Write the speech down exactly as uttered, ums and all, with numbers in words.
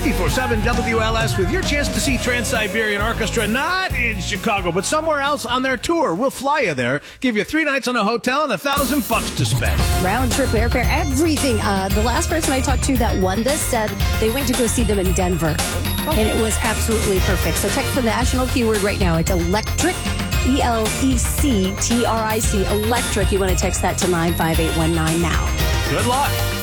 ninety-four point seven W L S with your chance to see Trans-Siberian Orchestra, not in Chicago, but somewhere else on their tour. We'll fly you there, give you three nights on a hotel and a thousand bucks to spend. Round trip airfare, everything. Uh, the last person I talked to that won this said they went to go see them in Denver, and it was absolutely perfect. So text the national keyword right now. It's electric, E L E C T R I C, electric. You want to text that to nine five eight one nine now. Good luck.